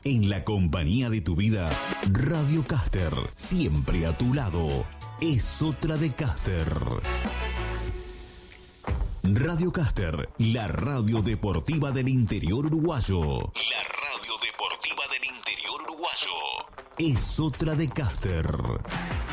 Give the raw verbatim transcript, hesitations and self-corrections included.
En la compañía de tu vida, Radio Caster, siempre a tu lado. Es otra de Caster. Radio Caster, la radio deportiva del interior uruguayo. La radio deportiva del interior uruguayo. Es otra de Caster.